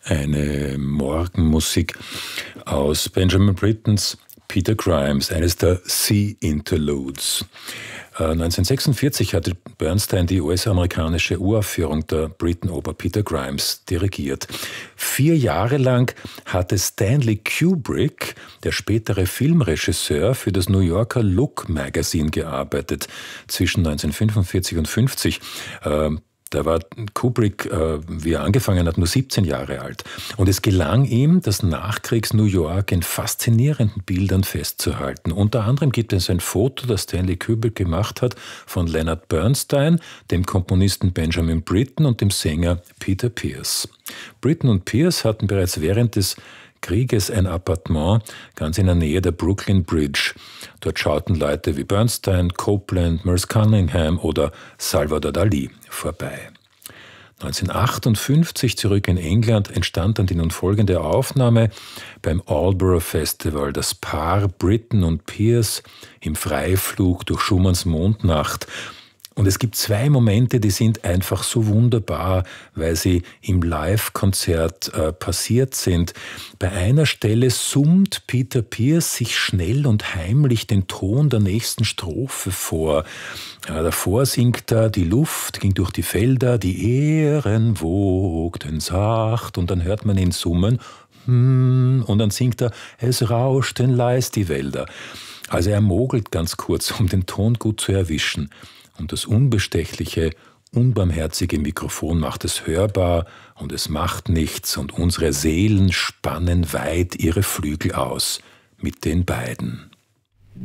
eine Morgenmusik aus Benjamin Brittens Peter Grimes, eines der Sea Interludes. 1946 hatte Bernstein die US-amerikanische Uraufführung der Britten-Oper Peter Grimes dirigiert. 4 Jahre lang hatte Stanley Kubrick, der spätere Filmregisseur, für das New Yorker Look Magazine gearbeitet. Zwischen 1945 und 50. Da war Kubrick, wie er angefangen hat, nur 17 Jahre alt. Und es gelang ihm, das Nachkriegs-New York in faszinierenden Bildern festzuhalten. Unter anderem gibt es ein Foto, das Stanley Kubrick gemacht hat, von Leonard Bernstein, dem Komponisten Benjamin Britten und dem Sänger Peter Pears. Britten und Pears hatten bereits während des Krieges ein Appartement ganz in der Nähe der Brooklyn Bridge. Dort schauten Leute wie Bernstein, Copland, Merce Cunningham oder Salvador Dali vorbei. 1958 zurück in England entstand dann die nun folgende Aufnahme beim Aldborough Festival. Das Paar Britten und Pears im Freiflug durch Schumanns Mondnacht. Und es gibt 2 Momente, die sind einfach so wunderbar, weil sie im Live-Konzert passiert sind. Bei einer Stelle summt Peter Pears sich schnell und heimlich den Ton der nächsten Strophe vor. Davor singt er, die Luft ging durch die Felder, die Ähren wogten sacht. Und dann hört man ihn summen. Und dann singt er, es rauschten leis die Wälder. Also er mogelt ganz kurz, um den Ton gut zu erwischen. Und das unbestechliche, unbarmherzige Mikrofon macht es hörbar und es macht nichts und unsere Seelen spannen weit ihre Flügel aus mit den beiden.